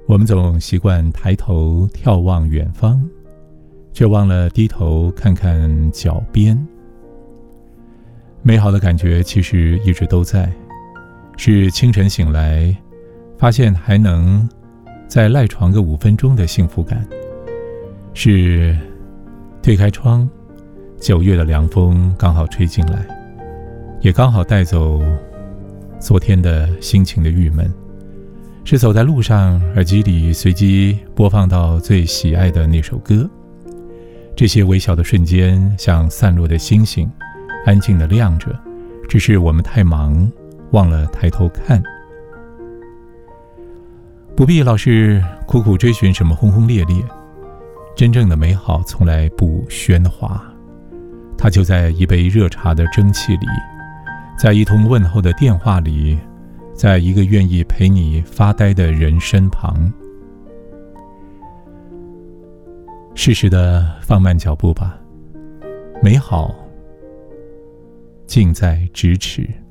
我们总习惯抬头眺望远方，却忘了低头看看脚边。美好的感觉其实一直都在，是清晨醒来，发现还能再赖床个5分钟的幸福感，是推开窗，9月的凉风刚好吹进来，也刚好带走昨天的心情的郁闷，是走在路上，耳机里随机播放到最喜爱的那首歌。这些微小的瞬间，像散落的星星，安静地亮着，只是我们太忙，忘了抬头看。不必老是苦苦追寻什么轰轰烈烈，真正的美好从来不喧哗，它就在一杯热茶的蒸汽里，在一通问候的电话里，在一个愿意陪你发呆的人身旁。适时的放慢脚步吧，美好近在咫尺。